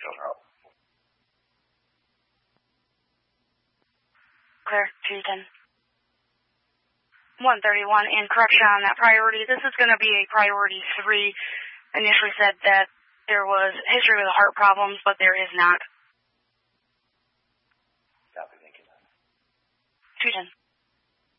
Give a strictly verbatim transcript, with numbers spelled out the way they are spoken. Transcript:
filter out. Clear, two ten. one thirty-one, and correction on that priority. This is going to be a priority three. Initially said that there was history with the heart problems, but there is not. Copy, thank you. two ten.